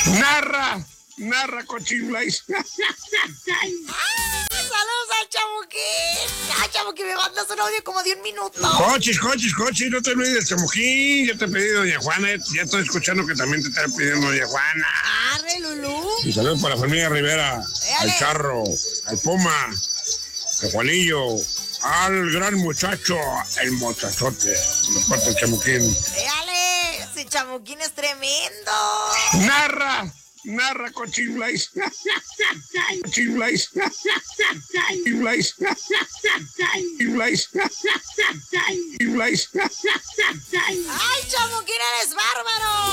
Narra, Cochiblays. ¡Saludos al Chamuquín! ¡Ay, Chamuquín, me mandas un audio como de 1 minuto! Cochis, no te olvides, Chamuquín. Ya te pedí, doña Juana. Ya estoy escuchando que también te está pidiendo doña Juana. ¡Arre, Lulú! Y saludos para la familia Rivera, al Charro, al Puma, al Juanillo, al gran muchacho, el mochazote. De parte del Chamuquín. ¡Éale! ¡Ese Chamuquín es tremendo! Narra, Cochiblays. Cochiblays. Cochiblays. Cochiblays. ¡Ay, Chamuquín, eres bárbaro!